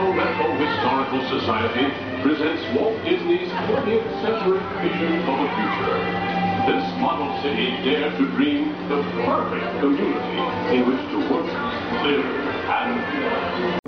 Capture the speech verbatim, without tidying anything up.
Metro Historical Society presents Walt Disney's twentieth century vision for the future. This model city dared to dream the perfect community in which to work, live, and play.